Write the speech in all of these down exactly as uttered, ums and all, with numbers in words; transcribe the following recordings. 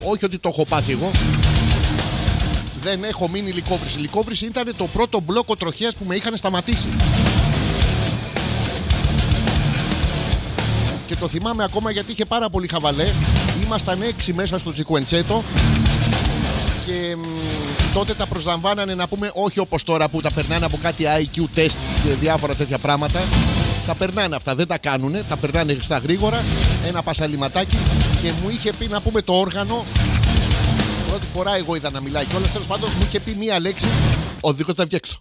Όχι ότι το έχω πάθει εγώ. Δεν έχω μείνει λικόβρηση. Η λικόβρηση ήταν το πρώτο μπλόκο τροχέας που με είχαν σταματήσει. Και το θυμάμαι ακόμα γιατί είχε πάρα πολύ χαβαλέ. Ήμασταν έξι μέσα στο Τσικουεντσέτο. Και μ, τότε τα προσλαμβάνανε, να πούμε, όχι όπως τώρα που τα περνάνε από κάτι άι κιου test και διάφορα τέτοια πράγματα. Τα περνάνε αυτά, δεν τα κάνουνε. Τα περνάνε στα γρήγορα. Ένα πασαλιματάκι. Και μου είχε πει, να πούμε, το όργανο. Πρώτη φορά εγώ είδα να μιλάει κιόλας. Τέλος πάντων μου είχε πει μία λέξη. Ο δικός θα βγει έξω.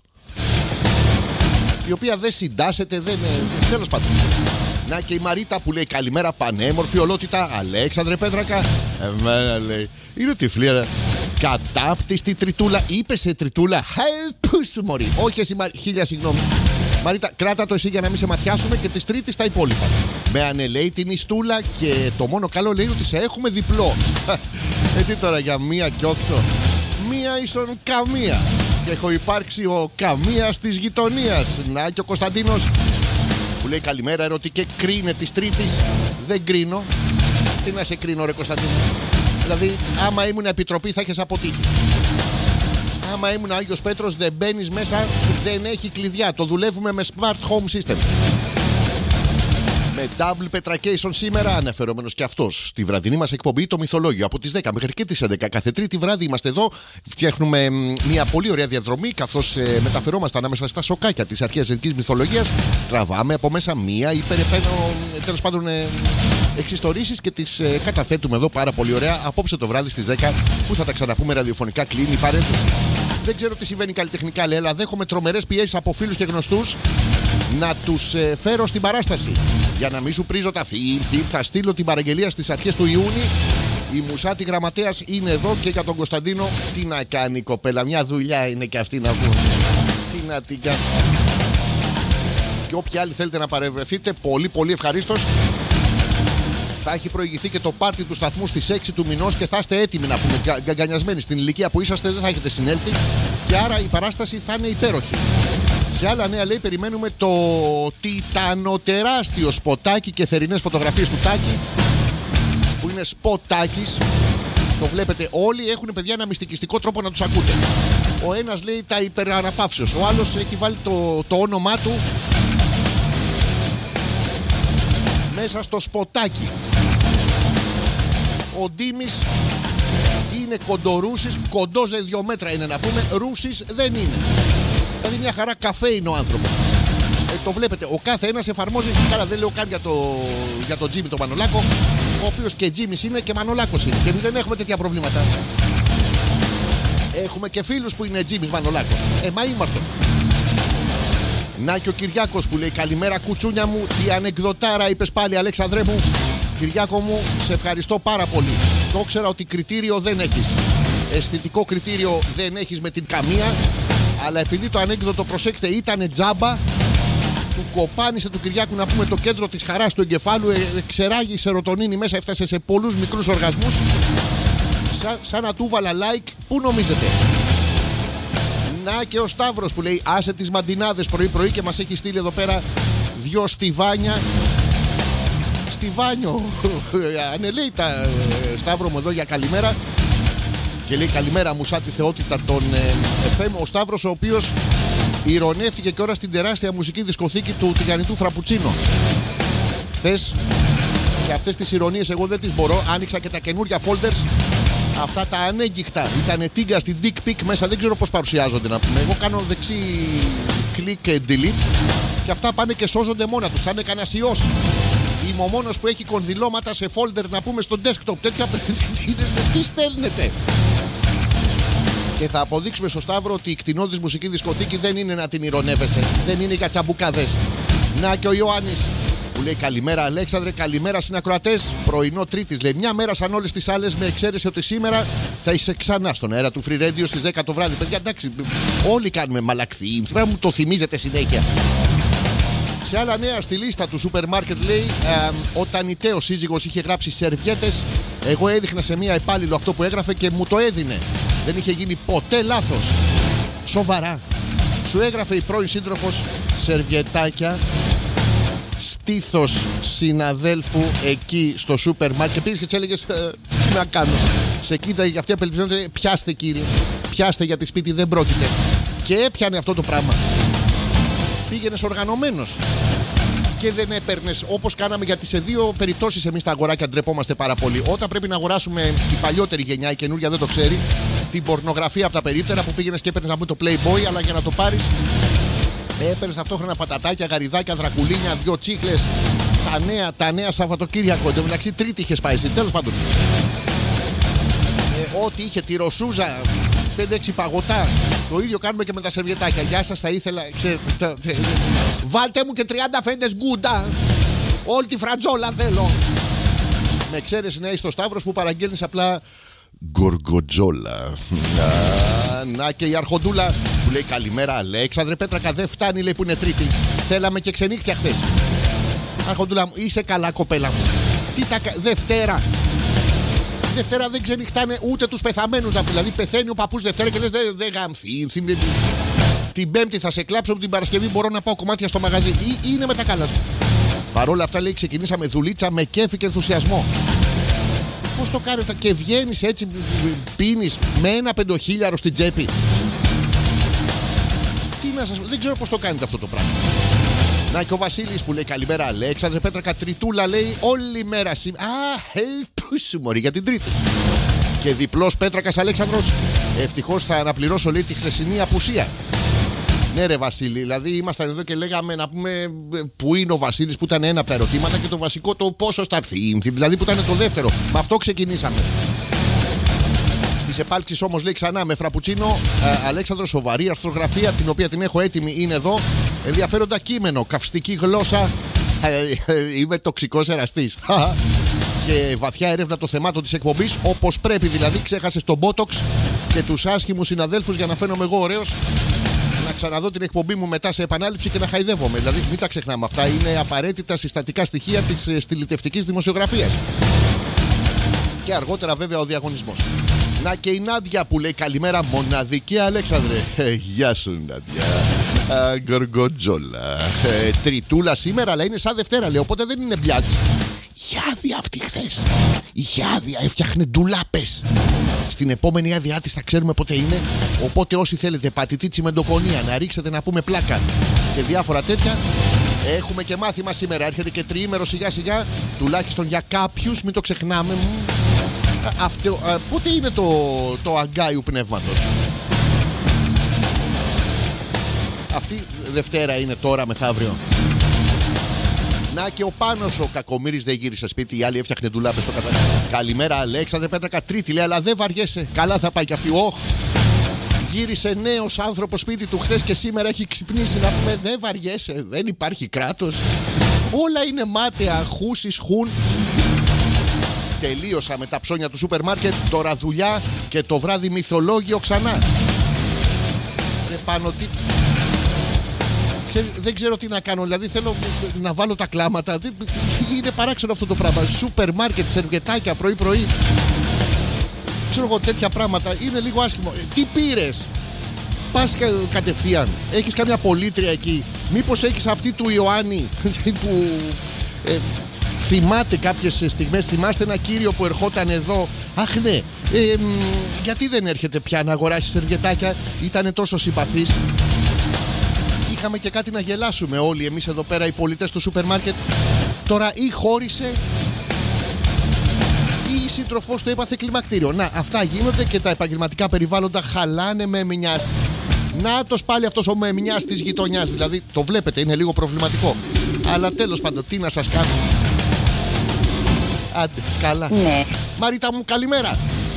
Η οποία δεν συντάσσεται, δεν. Τέλος πάντων. Να και η Μαρίτα που λέει καλημέρα, πανέμορφη ολότητα. Αλέξανδρε Πέτρακα. Εμένα λέει. Είναι τυφλή. Κατάπτυστη τριτούλα. Είπε σε τριτούλα. Πού σου μωρή. Όχι εσύ, Μαρ... χίλια συγγνώμη. Μαρίτα, κράτα το εσύ για να μην σε ματιάσουμε και τη τρίτη τα υπόλοιπα. Με ανελέει την ιστούλα και το μόνο καλό λέει ότι σε έχουμε διπλό. Ε, τι τώρα για μία κι όξο. Μία ίσον καμία. Και έχω υπάρξει ο καμίας της γειτονίας. Να και ο Κωνσταντίνος που λέει καλημέρα, ερωτική κρίνε της τρίτης. Δεν κρίνω. Τι να σε κρίνω, ρε Κωνσταντίνο. Δηλαδή, άμα ήμουν επιτροπή θα έχεις αποτύχει. Άμα ήμουν Άγιος Πέτρος, δεν μπαίνεις μέσα, δεν έχει κλειδιά. Το δουλεύουμε με smart home system. Με double petracation σήμερα, αναφερόμενος και αυτός στη βραδινή μας εκπομπή, το Μυθολόγιο. Από τις δέκα μέχρι και τις έντεκα κάθε Τρίτη βράδυ είμαστε εδώ. Φτιάχνουμε μια πολύ ωραία διαδρομή, καθώς ε, μεταφερόμαστε ανάμεσα στα σοκάκια της αρχαίας ελληνικής μυθολογίας. Τραβάμε από μέσα μία ή περαιτέρω, τέλος πάντων, ε, εξιστορήσεις και τις ε, καταθέτουμε εδώ πάρα πολύ ωραία. Απόψε το βράδυ στις δέκα που θα τα ξαναπούμε ραδιοφωνικά. Κλείνει η παρένθεση. Δεν ξέρω τι συμβαίνει καλλιτεχνικά, λέει, αλλά δέχομαι τρομερές πιέσεις από φίλους και γνωστούς να τους ε, φέρω στην παράσταση. Για να μην σου πρίζω τα φίλθη, θα στείλω την παραγγελία στις αρχές του Ιούνιου. Η Μουσάτη Γραμματέας είναι εδώ και για τον Κωνσταντίνο. Τι να κάνει η κοπέλα, μια δουλειά είναι και αυτή να βγουν. Τι να την κάνει. Και όποιοι άλλοι θέλετε να παρευρεθείτε, πολύ πολύ ευχαρίστως. Θα έχει προηγηθεί και το πάρτι του σταθμού στις έξι του μηνός και θα είστε έτοιμοι, να πούμε, γκα, γκαγκανιασμένοι. Στην ηλικία που είσαστε δεν θα έχετε συνέλθει. Και άρα η παράσταση θα είναι υπέροχη. Σε άλλα νέα, λέει, περιμένουμε το τιτανοτεράστιο σποτάκι και θερινές φωτογραφίες του Τάκη, που είναι σποτάκης. Το βλέπετε όλοι, έχουν, παιδιά, ένα μυστικιστικό τρόπο να τους ακούτε. Ο ένας λέει τα υπεραναπαύσεως, ο άλλος έχει βάλει το, το όνομά του μέσα στο σποτάκι. Ο Ντίμης είναι κοντορούσης, κοντός δύο μέτρα είναι, να πούμε, ρούσης δεν είναι. Δηλαδή μια χαρά καφέ είναι ο άνθρωπος. Ε, το βλέπετε, ο κάθε ένας εφαρμόζει. Καλά, δεν λέω καν για το, για το Τζίμι το Μανολάκο, ο οποίος και Τζίμις είναι και Μανολάκος είναι. Και εμείς δεν έχουμε τέτοια προβλήματα. Έχουμε και φίλους που είναι Τζίμις Μανολάκος. Ε, μα ήμαρτον. Να και ο Κυριάκος που λέει καλημέρα κουτσούνια μου. Τι ανεκδοτάρα είπες πάλι, Αλέξανδρέ μου. Κυριάκο μου, σε ευχαριστώ πάρα πολύ. Το ήξερα ότι κριτήριο δεν έχεις. Αισθητικό κριτήριο δεν έχεις με την καμία. Αλλά επειδή το ανέκδοτο, προσέξτε, ήτανε τζάμπα, του κοπάνισε του Κυριάκου, να πούμε, το κέντρο της χαράς του εγκεφάλου, ε, ξεράγει η σερωτονίνη μέσα, έφτασε σε πολλούς μικρούς οργασμούς. Σαν, σαν να του βάλα like, πού νομίζετε. Να και ο Σταύρος που λέει άσε τις μαντινάδες πρωί πρωί και μας έχει στείλει εδώ πέρα δυο στιβάνια. Στιβάνιο. Ανελέει τα Σταύρο μου εδώ για καλημέρα. Και λέει καλημέρα μου σαν τη θεότητα των ε, εφ εμ. Ο Σταύρος, ο οποίος ηρωνεύτηκε και ώρα στην τεράστια μουσική δισκοθήκη του Τηγανιτού Φραπουτσίνο χθες. Και αυτές τις ηρωνίες εγώ δεν τις μπορώ. Άνοιξα και τα καινούρια folders. Αυτά τα ανέγκυχτα. Ήτανε τίγκα στην dick pic μέσα. Δεν ξέρω πώς παρουσιάζονται, να πούμε. Εγώ κάνω δεξί κλικ delete και αυτά πάνε και σώζονται μόνα τους. Θα είναι κανένας ιός. Είμαι ο μόνος που έχει κονδυλώματα σε folder, να πούμε, στο desktop. Τέτοια. Τι στέλνετε. Και θα αποδείξουμε στο Σταύρο ότι η κτηνώδης μουσική δισκοθήκη δεν είναι να την ηρωνεύεσαι. Δεν είναι για τσαμπουκάδες. Να και ο Ιωάννης που λέει καλημέρα Αλέξανδρε, καλημέρα συνακροατές. Πρωινό Τρίτης, λέει, μια μέρα σαν όλες τις άλλες, με εξαίρεση ότι σήμερα θα είσαι ξανά στον αέρα του Free Radio στις δέκα το βράδυ. Παιδιά, εντάξει, όλοι κάνουμε μαλακθεί. Πρέπει να μου το θυμίζετε συνέχεια. Σε άλλα νέα, στη λίστα του σούπερ μάρκετ, λέει, ε, όταν η τέος σύζυγος είχε γράψει σερβιέτες, εγώ έδειχνα σε μία υπάλληλο αυτό που έγραφε και μου το έδινε. Δεν είχε γίνει ποτέ λάθος. Σοβαρά. Σου έγραφε η πρώην σύντροφος σερβιετάκια, στήθος συναδέλφου εκεί στο σούπερ μάρκετ. Πήγες και της έλεγες, ε, τι να κάνω. Σε κοίτα για αυτή απελπιζόνται. Πιάστε κύριε, πιάστε γιατί σπίτι δεν πρόκειται. Και έπιανε αυτό το πράγμα. Πήγαινες οργανωμένος. Και δεν έπαιρνες όπως κάναμε, γιατί σε δύο περιπτώσεις εμείς τα αγοράκια ντρεπόμαστε πάρα πολύ. Όταν πρέπει να αγοράσουμε η παλιότερη γενιά, η καινούργια δεν το ξέρει, την πορνογραφία από τα περίπτερα που πήγαινες και έπαιρνες να πούμε το Playboy, αλλά για να το πάρεις έπαιρνες ταυτόχρονα πατατάκια, γαριδάκια, δρακουλίνια, δυο τσίχλες. Τα νέα, τα νέα Σαββατοκύριακο. Εν τω μεταξύ Τρίτη είχες πάει εσύ, τέλος πάντων. Ε, ό,τι είχε, τη ροσούζα, πέντε έξι παγωτά. Το ίδιο κάνουμε και με τα σερβιετάκια. Γεια σας, θα ήθελα. Ξέρετε, βάλτε μου και τριάντα φέντες γκούντα. Όλη τη φρατζόλα θέλω. Με εξαίρεση να είσαι στο Σταύρος που παραγγέλνεις απλά γκοργοτζόλα. Να, να και η αρχοντούλα που λέει καλημέρα Αλέξανδρε Πέτρακα. Δεν φτάνει, λέει, που είναι Τρίτη. Θέλαμε και ξενύχτια χθες. Αρχοντούλα μου, είσαι καλά κοπέλα μου. Τι τα Δευτέρα. Δευτέρα δεν ξενυχτάνε ούτε τους πεθαμένους. Δηλαδή πεθαίνει ο παππούς Δευτέρα και λες δεν δε γαμθεί. Την Πέμπτη θα σε κλάψω, την Παρασκευή μπορώ να πάω κομμάτια στο μαγαζί. Ή είναι με τα κάλα σου. Παρ' όλα αυτά, λέει, ξεκινήσαμε δουλίτσα με κέφι και ενθουσιασμό. Πώς το κάνετε και βγαίνεις έτσι, πίνεις με ένα πεντοχίλιαρο στην τσέπη. Τι να σας πω, δεν ξέρω πώς το κάνετε αυτό το πράγμα. Να και ο Βασίλης που λέει καλημέρα Αλέξανδρε Πέτρακα, τριτούλα λέει όλη μέρα σήμερα. Α, πού σου μωρή για την Τρίτη. Και διπλός Πέτρακας Αλέξανδρος. Ευτυχώς θα αναπληρώσω, λέει, τη χθεσινή απουσία. Ναι ρε Βασίλη, δηλαδή ήμασταν εδώ και λέγαμε να πούμε πού είναι ο Βασίλης, που ήταν ένα από τα ερωτήματα, και το βασικό το πόσο θα έρθει, δηλαδή που ήταν το δεύτερο. Με αυτό ξεκινήσαμε. Στις επάλξεις όμως, λέει, ξανά με φραπουτσίνο. ε, Αλέξανδρο, σοβαρή αρθρογραφία, την οποία την έχω έτοιμη, είναι εδώ. Ενδιαφέροντα κείμενο, καυστική γλώσσα. ε, ε, Είμαι τοξικός εραστής. Και βαθιά έρευνα των θεμάτων της εκπομπής, όπως πρέπει δηλαδή. Ξέχασες τον Botox και τους άσχημους συναδέλφους για να φαίνομαι εγώ ωραίος. Να ξαναδώ την εκπομπή μου μετά σε επανάληψη και να χαϊδεύομαι. Δηλαδή, μην τα ξεχνάμε. Αυτά είναι απαραίτητα συστατικά στοιχεία της στιλιτευτικής δημοσιογραφίας. Και αργότερα, βέβαια, ο διαγωνισμός. Να και η Νάντια που λέει καλημέρα, μοναδική Αλέξανδρε. Ε, γεια σου Νάντια. Α, γκοργοτζόλα. Ε, τριτούλα σήμερα, αλλά είναι σαν Δευτέρα, λέει, οπότε δεν είναι μπλιάτς. Είχε άδεια αυτή χθες. Είχε άδεια, έφτιαχνε ντουλάπες. Στην επόμενη άδειά της θα ξέρουμε πότε είναι. Οπότε όσοι θέλετε πατητή τσιμεντοκονία, να ρίξετε να πούμε πλάκα και διάφορα τέτοια. Έχουμε και μάθημα σήμερα. Έρχεται και τριήμερο σιγά σιγά. Τουλάχιστον για κάποιους, μην το ξεχνάμε. Αυτό, α, πότε είναι το, το αγκάιου πνεύματος? Αυτή Δευτέρα είναι, τώρα μεθαύριο. Να και ο Πάνος ο Κακομοίρης δεν γύρισε σπίτι. Η άλλη έφτιαχνε ντουλάπες στο κατά. Καλημέρα Αλέξανδρε Πέτρακα, Τρίτη λέει, αλλά δεν βαριέσαι. Καλά θα πάει κι αυτή. Όχ. Γύρισε νέος άνθρωπος σπίτι του χθες και σήμερα έχει ξυπνήσει. Να πούμε δεν βαριέσαι. Δεν υπάρχει κράτος. Όλα είναι μάταια. Χούσεις χουν. Τελείωσα με τα ψώνια του σούπερ μάρκετ. Τώρα δουλειά και το βράδυ μυθολόγιο ξανά. Ρε Πάνο, τι... Δεν ξέρω τι να κάνω, δηλαδή θέλω να βάλω τα κλάματα. Είναι παράξενο αυτό το πράγμα. Σούπερ μάρκετ, σερβιετάκια πρωί-πρωί. Ξέρω εγώ τέτοια πράγματα. Είναι λίγο άσχημο. Τι πήρες? Πας κατευθείαν. Έχεις καμιά πολίτρια εκεί? Μήπως έχεις αυτή του Ιωάννη που ε, θυμάται κάποιες στιγμές? Θυμάστε ένα κύριο που ερχόταν εδώ? Αχ ναι, ε, ε, γιατί δεν έρχεται πια να αγοράσει σερβιετάκια? Ήτανε τόσο συμπαθής. Είχαμε και κάτι να γελάσουμε όλοι εμείς εδώ πέρα, οι πολιτές του σούπερ μάρκετ. Τώρα ή χώρισε ή η σύντροφός του έπαθε κλιμακτήριο. Να, αυτά γίνονται και τα επαγγελματικά περιβάλλοντα χαλάνε με μηνιάς. Νάτος πάλι αυτός ο μεμνιάς της γειτονιάς. Δηλαδή το βλέπετε, είναι λίγο προβληματικό. Αλλά τέλος πάντων, τι να σας κάνω. Άντε, καλά. Ναι. Μαρίτα μου, καλημέρα.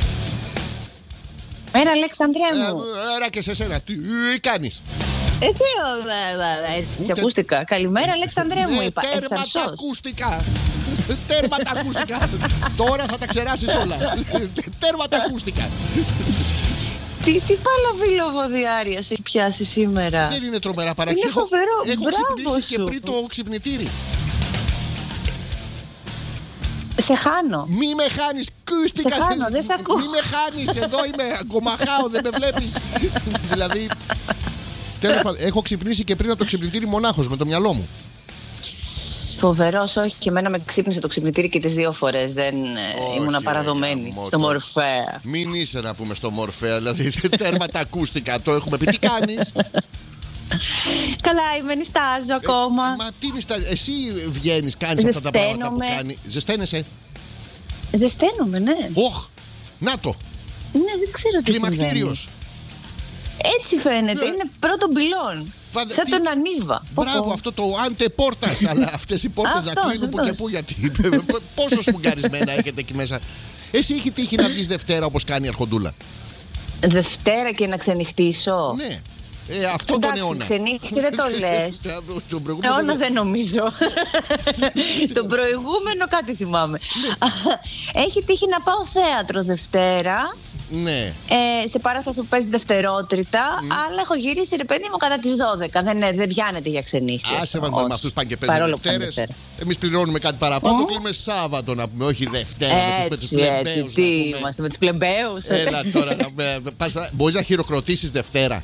Μέρα Αλεξανδρέα μου. Ε, Έρα και σε σένα. Τι κάνεις? Ε, έτσι ακούστηκα. Καλημέρα Αλεξανδρέα μου, είπα. Τέρμα τα ακούστηκα. Τέρμα τα ακούστηκα. Τώρα θα τα ξεράσεις όλα. Τέρμα τα ακούστηκα. Τι, τι παλαβιλοβοδιάρεια σε έχει πιάσει σήμερα? Δεν είναι τρομερά παράξενο. Είναι φοβερό. Έχω Μπράβο ξυπνήσει σου. και πριν το ξυπνητήρι. Σε χάνω. Μη με χάνεις, κούστηκα. Σε χάνω, δεν σε ακούω. Μη με χάνεις, εδώ είμαι, αγκομαχάω, δεν με βλέπεις. Δηλαδή, τέλος πάντων, έχω ξυπνήσει και πριν από το ξυπνητήρι μονάχος με το μυαλό μου. Φοβερός, όχι, και εμένα με ξύπνησε το ξυπνητήρι και τις δύο φορές. Δεν ήμουν παραδομένη στο Μορφέα. Μην είσαι να πούμε στο Μορφέα, δηλαδή τέρμα τα ακούστηκα. Το έχουμε πει. Τι κάνεις? Καλά, είμαι, νιστάζω ακόμα. Ε, μα τι νιστάζω, εσύ βγαίνεις, κάνεις αυτά τα πράγματα που κάνει. Ζεσταίνεσαι? Ζεσταίνομαι, ναι. Οχ, να το. Ναι, δεν ξέρω τι συμβαίνει. Κλιμακτήριος. Έτσι φαίνεται, είναι πρώτον πυλών. Βάδε, σαν τι... τον Ανίβα. Μπράβο, αυτό το αντεπόρτας. Αλλά αυτές οι πόρτες να κλείνουν που και που, γιατί πόσο σφουγγαρισμένα έχετε εκεί μέσα. Εσύ έχει τύχει να βγεις Δευτέρα όπως κάνει η Αρχοντούλα? Δευτέρα και να ξενυχτήσω? Ναι. Ε, αυτό τον αιώνα. Ξενύχτη δεν το λες. Τον αιώνα δεν νομίζω. Τον προηγούμενο κάτι θυμάμαι. Έχει τύχει να πάω θέατρο Δευτέρα. Ναι. Ε, σε παράσταση που παίζει Δευτερότριτα, mm. αλλά έχω γυρίσει, ρε παιδί μου, κατά τις δώδεκα. Δεν, δεν πιάνεται για ξενύχτη. Άσε μας με αυτούς πάνε και παίζουν Δευτέρες. Εμείς πληρώνουμε κάτι παραπάνω. Το κλείνουμε Σάββατο να πούμε, όχι Δευτέρα. Έτσι, με τους πλεμπαίους. Τι είμαστε με τους πλεμπαίους? Έλα τώρα. Μπορείς να χειροκροτήσεις Δευτέρα?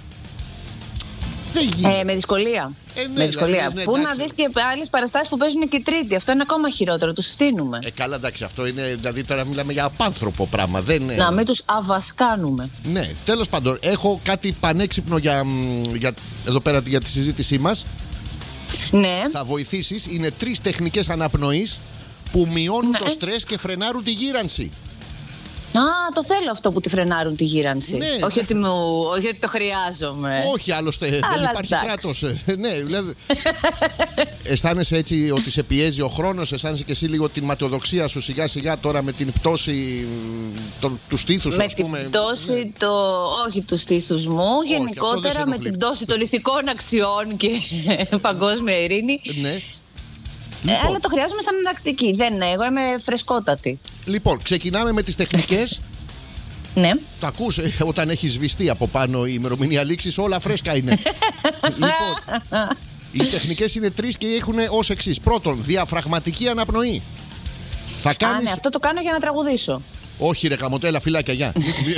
Ε, με δυσκολία. Ε, ναι, με δυσκολία. Ναι, ναι, Πού να δεις και άλλες παραστάσεις που παίζουν και Τρίτη. Αυτό είναι ακόμα χειρότερο. Τους φτύνουμε. Ε, καλά, εντάξει. Αυτό είναι. Δηλαδή τώρα μιλάμε για απάνθρωπο πράγμα. Δεν είναι... Να μην τους αβασκάνουμε. Ναι, τέλος πάντων. Έχω κάτι πανέξυπνο για, για, εδώ πέρα για τη συζήτησή μας. Ναι. Θα βοηθήσεις. Είναι τρεις τεχνικές αναπνοής που μειώνουν ναι. το στρες και φρενάρουν τη γύρανση. Α, το θέλω αυτό που τη φρενάρουν τη γύρανση. Ναι, όχι, ναι. Ότι μου, όχι ότι το χρειάζομαι. Όχι, άλλωστε δεν υπάρχει εντάξει. κράτος. Ναι, δηλαδή. Αισθάνεσαι έτσι ότι σε πιέζει ο χρόνος, αισθάνεσαι και εσύ λίγο την ματαιοδοξία σου σιγά σιγά τώρα με την πτώση το, του στήθους, με ας πούμε. την πτώση, ναι. το, όχι του στήθους μου, όχι, γενικότερα με την πτώση των ηθικών αξιών και παγκόσμια ειρήνη. Ναι. Λοιπόν. Ε, αλλά το χρειάζομαι σαν εναλλακτική. Δεν είναι, εγώ είμαι φρεσκότατη. Λοιπόν, ξεκινάμε με τις τεχνικές. Ναι. Το ακούς ε, όταν έχει σβηστεί από πάνω η ημερομηνία λήξης, όλα φρέσκα είναι. Λοιπόν, οι τεχνικές είναι τρεις και έχουν ως εξής. Πρώτον, διαφραγματική αναπνοή. Θα κάνεις... Α, ναι, αυτό το κάνω για να τραγουδήσω. Όχι ρε καμοτέλα, φυλάκια, γεια.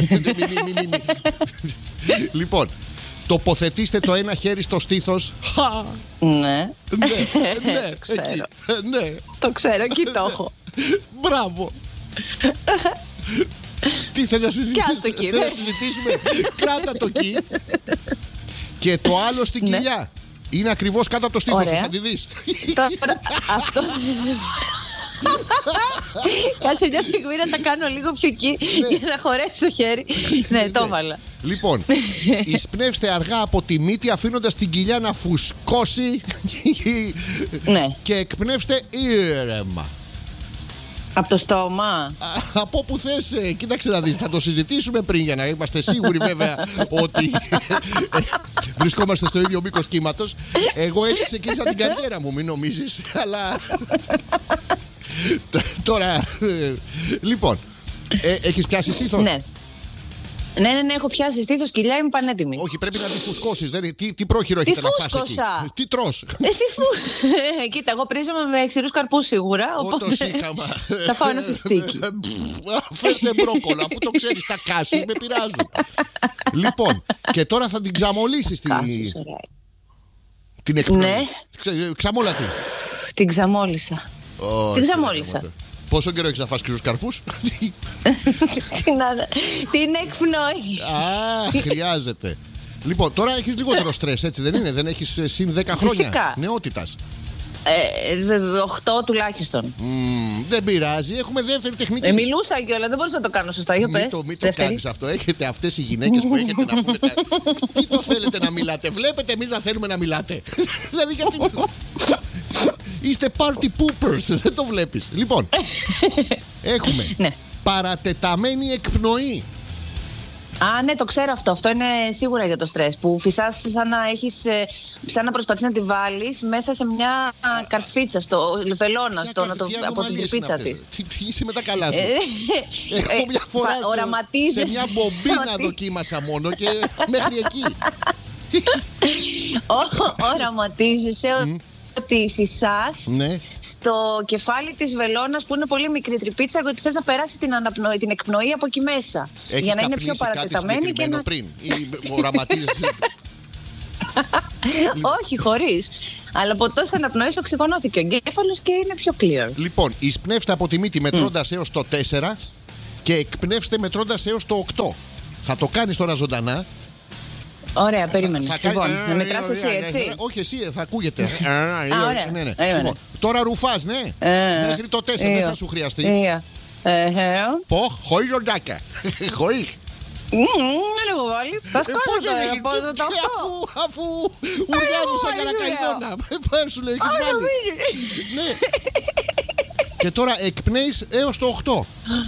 Λοιπόν, τοποθετήστε το ένα χέρι στο στήθος. Ναι. Ναι, ναι, ξέρω. Ναι. Το ξέρω, εκεί το έχω. Μπράβο. Τι θέλει να συζητήσουμε? Θέλει να συζητήσουμε? Κράτα το εκεί. Και το άλλο στην κοιλιά. Είναι ακριβώς κάτω από το στήθος. Θα τη δεις. Αυτό. Κάτσε μια στιγμή να τα κάνω λίγο πιο εκεί για να χωρέσει το χέρι. Ναι, το έβαλα. Λοιπόν, εισπνεύστε αργά από τη μύτη αφήνοντας την κοιλιά να φουσκώσει. Ναι. Και εκπνεύστε ήρεμα. Από το στόμα. Από όπου θες, κοίταξε να δεις. Θα το συζητήσουμε πριν για να είμαστε σίγουροι βέβαια ότι βρισκόμαστε στο ίδιο μήκος κύματος. Εγώ έτσι ξεκίνησα την καριέρα μου, μην νομίζεις. Αλλά τώρα, λοιπόν, ε, έχεις πιάσει στήθος? Ναι. Ναι, ναι, ναι, έχω πιάσει στήθος, κοιλιά, είμαι πανέτοιμη. Όχι, πρέπει να τη φουσκώσεις. Δεν, τι, τι πρόχειρο έχετε να φας εκεί? Τι τρως? Ε, τι φου... ε, κοίτα, εγώ πρίζομαι με ξηρούς καρπούς σίγουρα. Οπότε θα φάω ένα φιστίκι. Φέρτε μπρόκολο, αφού το ξέρεις τα κάσου, με πειράζουν. Λοιπόν, και τώρα θα την ξαμολύσεις την, την εκπνοή. Ναι. Ξαμόλα την. Την ξαμόλυσα. Oh, την ξαμόλυσα. Πόσο καιρό έχεις να φας ξηρούς καρπούς? Την εκπνοή. Α, χρειάζεται. Λοιπόν, τώρα έχεις λιγότερο στρες, έτσι δεν είναι? Δεν έχεις συν δέκα χρόνια Φυσικά. νεότητας? Ε, οκτώ τουλάχιστον. Mm, δεν πειράζει, έχουμε δεύτερη τεχνική. Ε, μιλούσα κιόλας, δεν μπορούσα να το κάνω σωστά. Για πες. Μην το, το κάνεις αυτό. Έχετε αυτές οι γυναίκες που έχετε να πούμε. Τι το θέλετε να μιλάτε? Βλέπετε εμείς να θέλουμε να μιλάτε. Δηλαδή γιατί. Είστε party poopers, δεν το βλέπεις. Λοιπόν, έχουμε ναι. παρατεταμένη εκπνοή. Α, ναι, το ξέρω αυτό. Αυτό είναι σίγουρα για το στρες. Που φυσάς σαν να έχεις, σαν να προσπαθείς να τη βάλεις μέσα σε μια καρφίτσα, στο βελόνα, στο, να το, από την τρυπίτσα της. Τι, τι είσαι με τα καλά σου? Έχω μια φορά στο, σε μια μπομπίνα δοκίμασα μόνο και μέχρι εκεί. Οραματίζεσαι ότι φυσάς ναι. στο κεφάλι της βελόνας που είναι πολύ μικρή τρυπίτσα, γιατί θες να περάσει την, αναπνοή, την εκπνοή από εκεί μέσα. Έχεις για να είναι πιο παρατεταμένη και να... πριν ή οραματίζεσαι? Όχι, χωρίς. Αλλά από τόσε αναπνοές οξυγονώθηκε ο εγκέφαλος και είναι πιο clear. Λοιπόν, εισπνεύστε από τη μύτη μετρώντας mm. έως το τέσσερα και εκπνεύστε μετρώντας έως το οκτώ. Θα το κάνεις τώρα ζωντανά. Ωραία, περίμενε. Θα, θα λοιπόν, κάνει... να μετράς εσύ, έτσι. Όχι, εσύ, θα ακούγεται. Α, ωραία. Ναι, ναι. Λοιπόν, τώρα ρουφάς, ναι. Μέχρι το τέσσερα δεν θα σου χρειαστεί. Ποχ, χωρίς ζωντάκια. Χωρίς. Δεν έχω βάλει. Θα σκάσω τώρα από εδώ το αυτό. Αφού ουρλιάζω σαν καρακαϊδόνα. Πώς σου λέει, έχεις βάλει. Και τώρα εκπνέεις έως το οκτώ.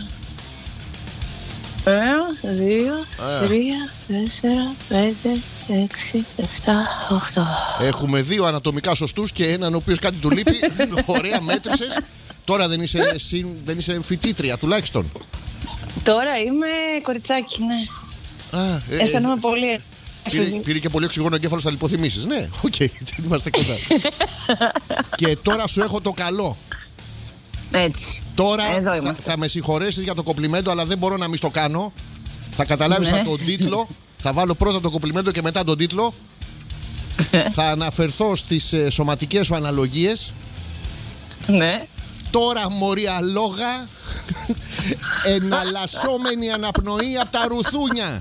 Ένα, δύο, τρία, τέσσερα, πέντε, έξι, επτά, οκτώ. Έχουμε δύο ανατομικά σωστούς και έναν ο οποίος κάτι του λείπει. Ωραία, μέτρησες. Τώρα δεν είσαι, δεν είσαι φοιτήτρια τουλάχιστον. Τώρα είμαι κοριτσάκι, ναι. Α, ε, αισθάνομαι πολύ. Πήρε, πήρε και πολύ οξυγόνο εγκέφαλο, θα λιποθυμήσεις. Ναι, οκ, okay, είμαστε κοντά. Και τώρα σου έχω το καλό. Έτσι. Τώρα θα, θα με συγχωρέσεις για το κομπλιμέντο, αλλά δεν μπορώ να μην το κάνω. Θα καταλάβεις ναι. τον τίτλο. Θα βάλω πρώτα το κομπλιμέντο και μετά τον τίτλο. Θα αναφερθώ στις ε, σωματικές σου αναλογίες. Ναι. Τώρα μωρία λόγα. Εναλλασσόμενη αναπνοή από τα ρουθούνια.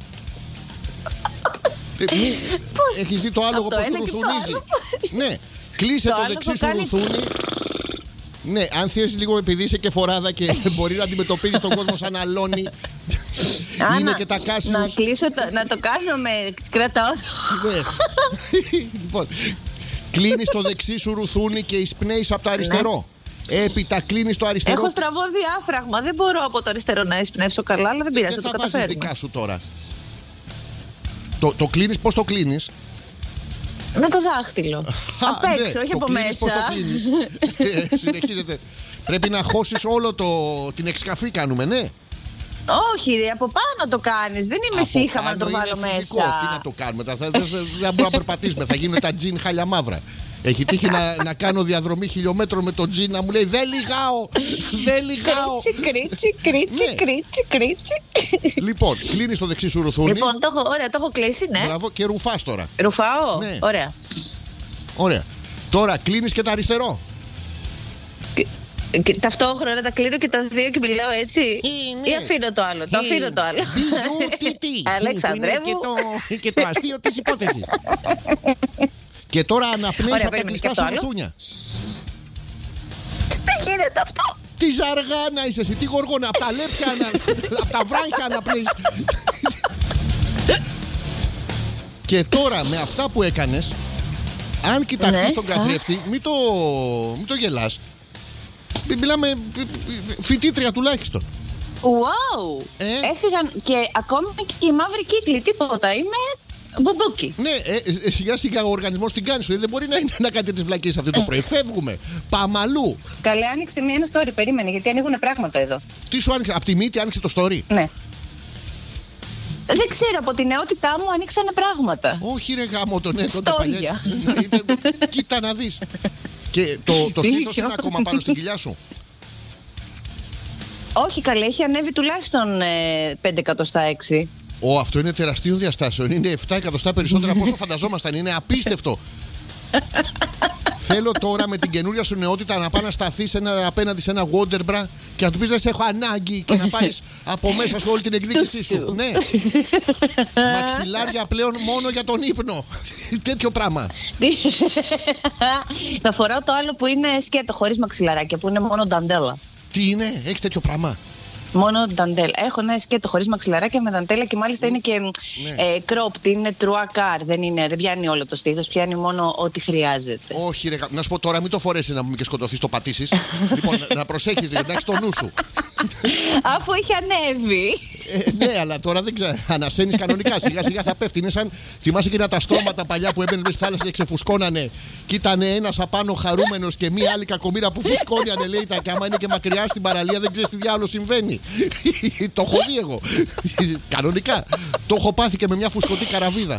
Έχεις δει το άλογο πως ρουθουνίζει? Ναι. Κλείσε το, το δεξί σου κάνει... ρουθούνι. Ναι, αν θες λίγο, επειδή είσαι και φοράδα και μπορεί να αντιμετωπίζεις τον κόσμο σαν αλόνι. Είναι να, και τα κάσιους. Να κλείσω το, να το κάνω με κρατάω. Ναι. Λοιπόν, κλείνεις το δεξί σου ρουθούνι και εισπνέεις από το αριστερό. Έπειτα κλείνεις το αριστερό. Έχω στραβό διάφραγμα. Δεν μπορώ από το αριστερό να εισπνεύσω καλά, αλλά δεν πειράζει, θα το καταφέρουμε. Και θα βάζεις δικά σου τώρα. Το, το κλείνεις, πώς το κλείνεις? Με το δάχτυλο. Απ' έξω, όχι από μέσα. Πώς το κλείνεις? ε, συνεχίζεται. Πρέπει να χώσεις όλο το, την εξκαφή κάνουμε, ναι. Όχι ρε, από πάνω το κάνεις. Δεν είμαι σύγχαμα να το βάλω μέσα. Φυσικό. Τι να το κάνουμε, δεν θα, θα, θα, θα μπορούμε να περπατήσουμε. Θα γίνουν τα τζιν χάλια μαύρα. Έχει τύχει να, να κάνω διαδρομή χιλιόμετρων με το τζιν να μου λέει δεν λιγάω, δεν λιγάω. Κρίτσι, κρίτσι, ναι. κρίτσι, κρίτσι. Λοιπόν, κλείνεις το δεξί σου ρουθούνι. Λοιπόν, το έχω, ωραία, το έχω κλείσει, ναι. Μπράβο, και ρουφάς τώρα. Ρουφάω, ναι. Ωραία. Ωραία. Τώρα κλείνεις και το αριστερό. Και, και, ταυτόχρονα τα κλείνω και τα δύο και μιλάω έτσι. ναι. Ή αφήνω το άλλο, το αφήνω το άλλο. Αλεξανδρεύου. Και το, και το αστείο της υπόθεσης. Και τώρα αναπνέεις από τα κλειστά σου ρουθούνια. Τι γίνεται αυτό? Τι ζαργάνα είσαι εσύ, τι γοργόνα. Από τα λέπια, από τα βράχια αναπνέεις. Και τώρα με αυτά που έκανες, αν κοιταχτείς ναι. τον καθρέφτη, μην το, μην το γελάς. Μιλάμε φοιτήτρια τουλάχιστον. Wow! Ε? Έφυγαν και ακόμη και οι μαύροι κύκλοι, τίποτα. Είμαι μπουμπούκι. Ναι, ε, ε, σιγά σιγά ο οργανισμός την κάνει σου. Δεν μπορεί να είναι να κάνετε τις βλακίες αυτό το πρωί. Φεύγουμε. Πάμε αλλού. Καλέ, άνοιξε μία ένα story. Περίμενε, γιατί ανοίγουν πράγματα εδώ. Τι σου άνοιξε, από τη μύτη άνοιξε το story? Ναι. Δεν ξέρω, από την νεότητά μου ανοίξανε πράγματα. Όχι, ρε γάμο, το ναι, τότε παλιά. Κοίτα να δεις. Και το, το στήθος είναι ακόμα πάνω στην κοιλιά σου? Όχι, καλέ, έχει ανέβει τουλάχιστον ε, πέντε εκατοστά έξι. Ω, αυτό είναι τεραστίων διαστάσεων. Είναι επτά εκατοστά περισσότερα από όσο φανταζόμασταν. Είναι απίστευτο. Θέλω τώρα με την καινούρια σου νεότητα να πάει να σταθείς απέναντι σε ένα Wonderbra και να του πεις να σε έχω ανάγκη και να πάρεις από μέσα σου όλη την εκδίκησή σου. Ναι. Μαξιλάρια πλέον μόνο για τον ύπνο. Τέτοιο πράγμα. Θα φοράω το άλλο που είναι σκέτο χωρίς μαξιλαράκια, που είναι μόνο νταντέλα. Τι είναι, έχεις τέτοιο πράγμα? Μόνο νταντέλα. Έχω ένα σκέτο χωρίς μαξιλαράκια με δαντέλα και μάλιστα είναι και ναι. ε, cropped, είναι τρουακάρ. Δεν, είναι, δεν πιάνει όλο το στήθος, πιάνει μόνο ό,τι χρειάζεται. Όχι, ρε, να σου πω τώρα, μην το φορέσεις να μου και σκοτωθείς, το πατήσεις. Λοιπόν, να, να προσέχεις, να έχεις το νου σου. Αφού είχε ανέβει. Ε, ναι, αλλά τώρα δεν ξέρω. Ανασένεις κανονικά. Σιγά σιγά θα πέφτει. Είναι σαν. Θυμάσαι εκείνα τα στρώματα παλιά που έμπαινε στη θάλασσα και ξεφουσκώνανε. Και ήταν ένας απάνω χαρούμενος και μία άλλη κακομοίρα που φουσκώνιανε, λέει τα. Και άμα είναι και μακριά στην παραλία, δεν ξέρεις τι διάλογο συμβαίνει. Το έχω δει εγώ. Κανονικά. Το έχω πάθει και με μια φουσκωτή καραβίδα.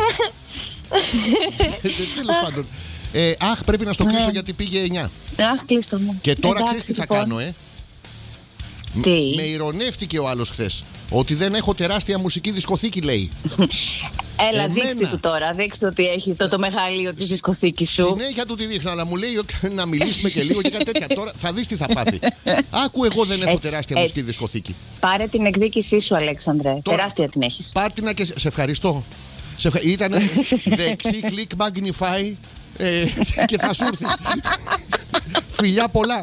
Τέλος πάντων. Ε, αχ, πρέπει να στο κλείσω γιατί πήγε εννιά. Αχ, κλείστο μου. Και τώρα ξέρεις τι θα κάνω, ε. Τι? Με ειρωνεύτηκε ο άλλος χθες. ότι δεν έχω τεράστια μουσική δισκοθήκη, λέει. Έλα, Εμένα. δείξτε του τώρα. Δείξτε ότι έχει το, το μεγαλείο τη δισκοθήκη σου. Συνέχεια του τη δείχνω, αλλά μου λέει να μιλήσουμε και λίγο και κάτι τέτοια. Τώρα θα δεις τι θα πάθει. Άκου, εγώ δεν έχω έτσι, τεράστια έτσι. μουσική δισκοθήκη. Πάρε την εκδίκησή σου, Αλέξανδρε. Τώρα, τεράστια την έχεις. Πάρτινα και σε ευχαριστώ. Σε ευχα... Ήταν δεξί κλικ magnify ε, και θα σου έρθει. Φιλιά πολλά.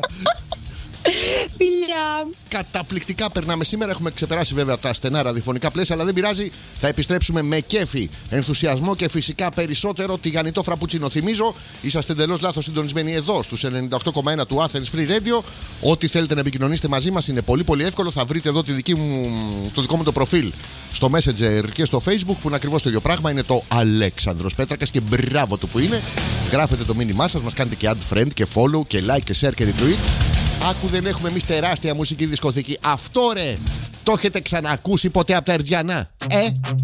Φιλιά. Καταπληκτικά περνάμε σήμερα. Έχουμε ξεπεράσει βέβαια τα στενά ραδιοφωνικά πλαίσια, αλλά δεν πειράζει. Θα επιστρέψουμε με κέφι, ενθουσιασμό και φυσικά περισσότερο τηγανιτό φραπουτσίνο. Θυμίζω, είσαστε εντελώς λάθος συντονισμένοι εδώ στους ενενήντα οκτώ κόμμα ένα του Athens Free Radio. Ό,τι θέλετε να επικοινωνήσετε μαζί μας είναι πολύ πολύ εύκολο. Θα βρείτε εδώ τη δική μου, το δικό μου το προφίλ στο Messenger και στο Facebook, που είναι ακριβώς το ίδιο πράγμα. Είναι το Αλέξανδρος Πέτρακας και μπράβο του που είναι. Γράφετε το μήνυμά σας, μας κάνετε και add friend και follow και like και share και retweet. Άκου, δεν έχουμε εμείς τεράστια μουσική δισκοθήκη. Αυτό ρε, το έχετε ξανακούσει ποτέ από τα Ερτζιανά? Ε?